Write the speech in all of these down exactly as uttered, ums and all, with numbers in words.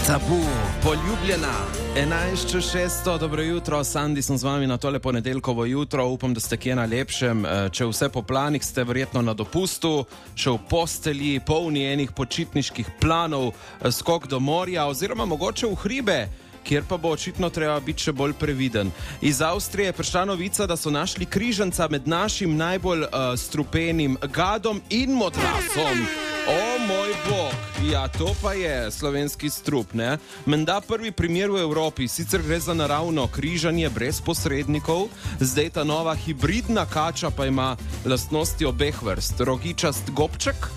Tabu, poljubljena, enajst čez šest, dobro jutro, Sandi sem z vami na tole ponedeljkovo jutro, upam, da ste kje na lepšem, če vse po planih ste verjetno na dopustu, še v postelji, polni enih počitniških planov, skok do morja oziroma mogoče v hribe, kjer pa bo očitno treba biti še bolj previden. Iz Avstrije je prišla novica, da so našli križanca med našim najbolj uh, strupenim gadom in modrasom. O moj bog, ja to pa je slovenski strup, ne? Menda prvi primer v Evropi, sicer gre za naravno križanje brez posrednikov, zdaj ta nova hibridna kača pa ima lastnosti obeh vrst, rogičast gobček,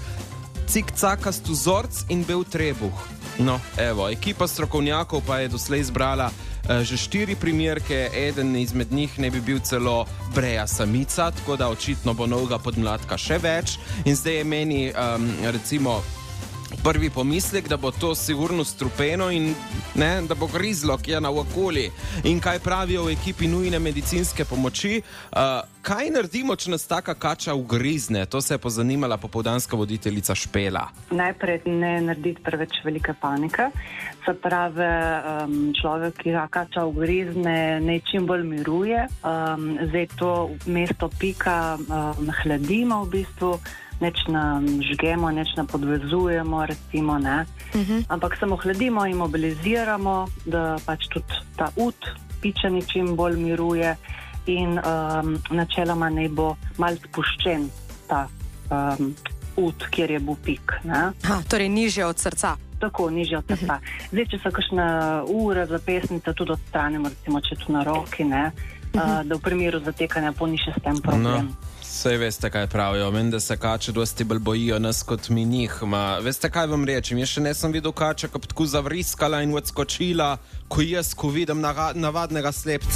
cikcakast vzorc in bel trebuh. No, evo, ekipa strokovnjakov pa je doslej izbrala uh, že štiri primerke, eden izmed njih ne bi bil celo breja samica, tako da očitno bo novega podmladka še več. In zdaj je meni um, recimo prvi pomislek, da bo to sigurno strupeno in ne, da bo grizlo kje na okoli. In kaj pravijo v ekipi nujne medicinske pomoči? Uh, kaj naredimo, če nas taka kača ugrizne? To se je pozanimala popoldanska voditeljica Špela. Najprej ne narediti preveč velike panike. Se pravi, um, človek, ki ga kača ugrizne, ne čim bolj miruje. Um, zdaj to mesto pika um, hladimo v bistvu, neč na žgemo, neč na podvezujemo, recimo, ne. Uh-huh. Ampak samo hladimo in mobiliziramo, da pač tudi ta ud pičeni čim bolj miruje in um, načeloma ne bo mal spuščen ta um, ud, kjer je bil pik, ne. Ha, torej nižje od srca. Tako, nižje od srca. Uh-huh. Zdaj, če so kakšna ura, zapestnica, tudi odstranimo, recimo, če tu na roki, ne, uh-huh. uh, da v primeru zatekanja po ni še s tem problem. No. Sej veste, kaj pravijo, meni, da se kače dosti bolj bojijo nas kot mi njih. Ma, veste, kaj vam rečem? Jaz še ne sem videl kače, ko bi tako zavriskala in odskočila, ko jaz, ko vidim navadnega slepca.